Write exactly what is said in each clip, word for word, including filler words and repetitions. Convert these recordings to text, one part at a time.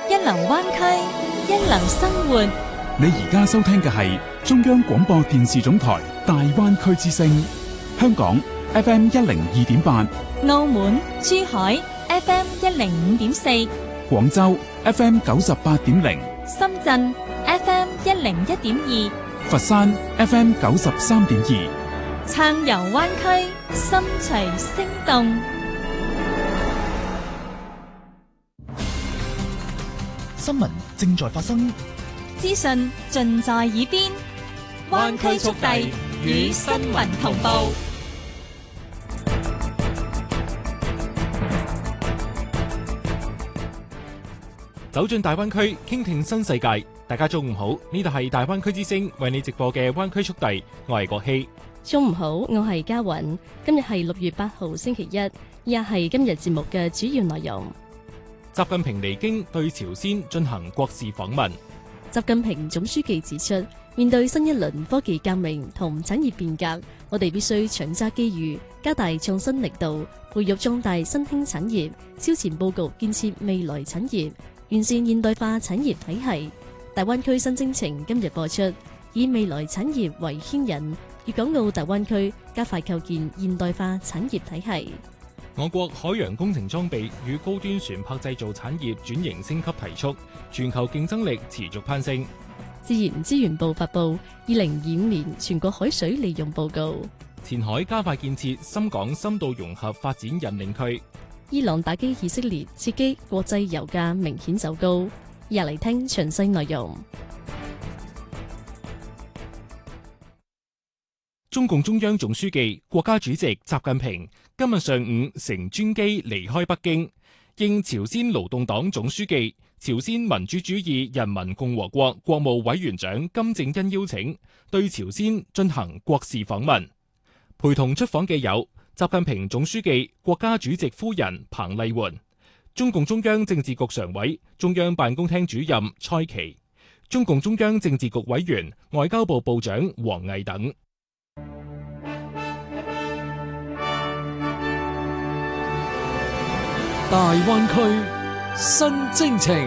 一流灣區，一流生活。 你而家收聽嘅係中央廣播電視總台大灣區之聲，香港 F M 一零二點八， 澳門、珠海 F M 一零五點四， 廣州 F M 九十八點零， 深圳 F M 一零一點二， 佛山 F M 九十三點二。 暢遊灣區，心隨聲動。 新聞正在發生， 資訊盡在耳邊，灣區速遞與新聞同步。 走進大灣區，傾聽新世界。大家中午好，呢度係大灣區之聲為你直播嘅灣區速遞，我係國希。 中午好，我係嘉韻。今日係六月八號星期一，亦係今日節目嘅主要內容。 習近平離京對朝鮮進行國事訪問。 習近平總書記指出，面對新一輪科技革命同產業變革，我哋必須搶揸機遇，加大創新力度，培育壯大新興產業，超前佈局建設未來產業，完善現代化產業體系。大灣區新征程今日播出，以未來產業為牽引，粵港澳大灣區加快構建現代化產業體系。 我國海洋工程裝備與高端船舶製造產業轉型升級提速，全球競爭力持續攀升。 自然資源部發布《二零二五年全國海水利用報告》。 前海加快建設深港深度融合發展引領區。 伊朗打擊以色列，刺激國際油價明顯走高。入嚟聽詳細內容。 中共中央總書記、國家主席習近平今日上午乘專機離開北京，應朝鮮勞動黨總書記、朝鮮民主主義人民共和國國務委員長金正恩邀請，對朝鮮進行國事訪問。陪同出訪嘅有習近平總書記、國家主席夫人彭麗媛、中共中央政治局常委、中央辦公廳主任蔡奇、中共中央政治局委員、外交部部長王毅等。 大灣區新征程。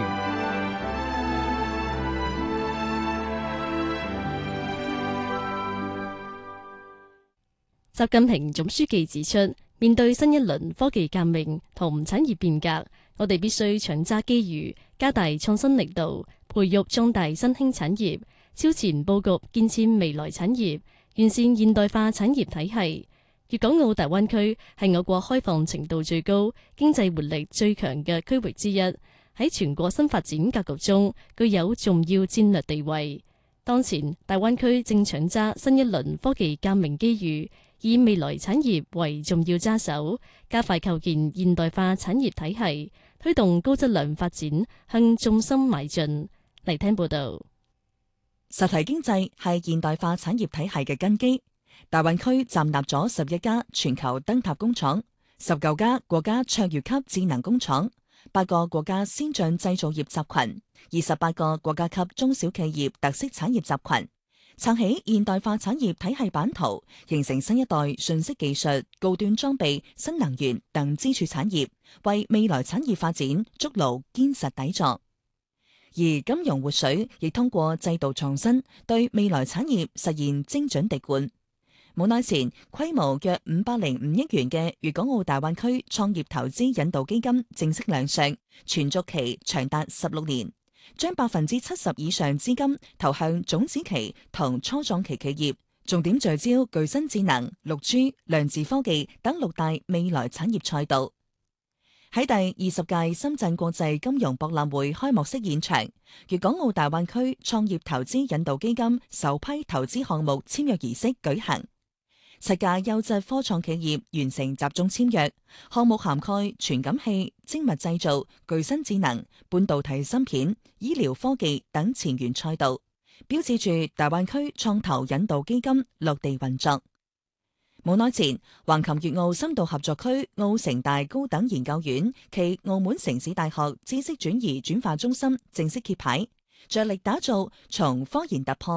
習近平總書記指出，面對新一輪科技革命同產業變革，我哋必須搶揸機遇，加大創新力度，培育壯大新興產業，超前佈局建設未來產業，完善現代化產業體系。粵港澳大灣區係我國開放程度最高、經濟活力最強嘅區域之一，喺全國新發展格局中具有重要戰略地位。當前，大灣區正搶揸新一輪科技革命機遇，以未來產業為重要揸手，加快構建現代化產業體系，推動高質量發展向重心邁進。嚟聽報道。 實體經濟係現代化產業體系嘅根基。大灣區站立咗十一家全球燈塔工廠、十九家國家卓越級智能工廠、八個國家先進製造業集群、二十八個國家級中小企業特色產業集群，撐起現代化產業體系版圖，形成新一代信息技術、高端裝備、新能源等支柱產業，為未來產業發展築牢堅實底座。而金融活水亦通過制度創新，對未來產業實現精準滴灌。冇耐前，規模約五百零五億元嘅粵港澳大灣區創業投資引導基金正式亮相，存續期長達十六年，將百分之七十以上資金投向種子期同初創期企業，重點聚焦具新智能、六 G、量子科技等六大未來產業賽道。喺第二十屆深圳國際金融博覽會開幕式現場，粵港澳大灣區創業投資引導基金首批投資項目簽約儀式舉行。七家優質科創企業完成集中簽約，項目涵蓋傳感器、精密製造、具新智能、半導體芯片、醫療科技等前沿賽道，標誌住大灣區創投引導基金落地運作。冇耐前，橫琴粵澳深度合作區澳城大高等研究院暨澳門城市大學知識轉移轉化中心正式揭牌，着力打造從科研突破